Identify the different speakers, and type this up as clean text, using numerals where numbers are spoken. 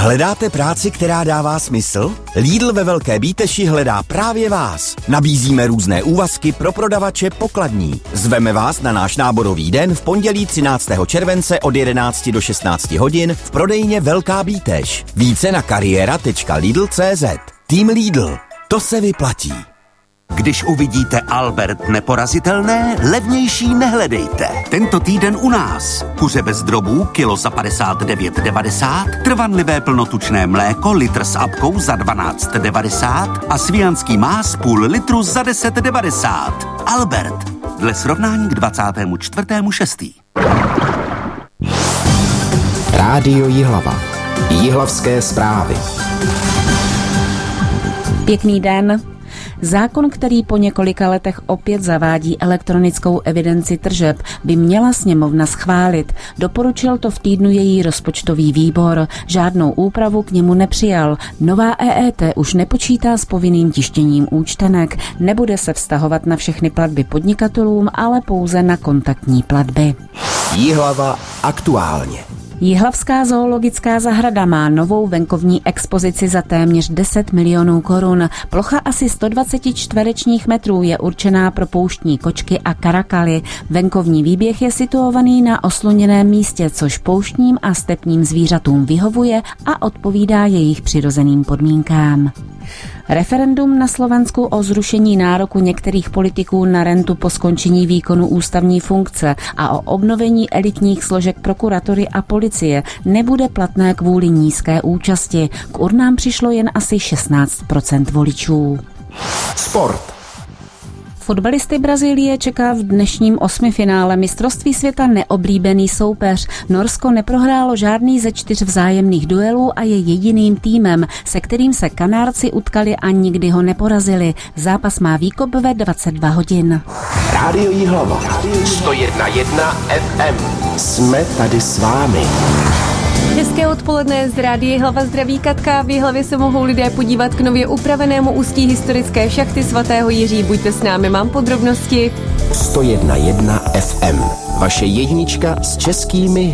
Speaker 1: Hledáte práci, která dává smysl? Lidl ve Velké Bíteši hledá právě vás. Nabízíme různé úvazky pro prodavače pokladní. Zveme vás na náš náborový den v pondělí 13. července od 11 do 16 hodin v prodejně Velká Bíteš. Více na kariéra.lidl.cz. Tým Lidl. To se vyplatí.
Speaker 2: Když uvidíte Albert neporazitelné, levnější nehledejte. Tento týden u nás. Kuře bez drobů kilo za 59,90, trvanlivé plnotučné mléko litr s apkou za 12,90 a svijanský más půl litru za 10,90. Albert. Dle srovnání k 24.6.
Speaker 3: Rádio Jihlava. Jihlavské zprávy.
Speaker 4: Pěkný den. Zákon, který po několika letech opět zavádí elektronickou evidenci tržeb, by měla sněmovna schválit. Doporučil to v týdnu její rozpočtový výbor. Žádnou úpravu k němu nepřijal. Nová EET už nepočítá s povinným tištěním účtenek. Nebude se vztahovat na všechny platby podnikatelům, ale pouze na kontaktní platby.
Speaker 3: Jihlava aktuálně.
Speaker 4: Jihlavská zoologická zahrada má novou venkovní expozici za téměř 10 milionů korun. Plocha asi 120 čtverečních metrů je určená pro pouštní kočky a karakaly. Venkovní výběh je situovaný na osluněném místě, což pouštním a stepním zvířatům vyhovuje a odpovídá jejich přirozeným podmínkám. Referendum na Slovensku o zrušení nároku některých politiků na rentu po skončení výkonu ústavní funkce a o obnovení elitních složek prokuratury a policie nebude platné kvůli nízké účasti. K urnám přišlo jen asi 16% voličů.
Speaker 3: Sport.
Speaker 4: Fotbalisty Brazílie čeká v dnešním osmifinále mistrovství světa neoblíbený soupeř. Norsko neprohrálo žádný ze 4 vzájemných duelů a je jediným týmem, se kterým se Kanárci utkali a nikdy ho neporazili. Zápas má výkop ve 22 hodin.
Speaker 3: Rádio Jihlava. 101,1 FM. Jsme tady s vámi.
Speaker 5: Hezké odpoledne z Rádia Jihlava, zdraví Katka. V Jihlavě se mohou lidé podívat k nově upravenému ústí historické šachty svatého Jiří. Buďte s námi, mám podrobnosti.
Speaker 3: 101,1 FM. Vaše jednička s českými